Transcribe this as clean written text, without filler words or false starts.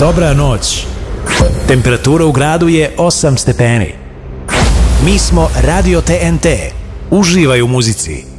Dobra noć. Temperatura u gradu je 8 stepeni. Mi smo Radio TNT. Uživaj u muzici.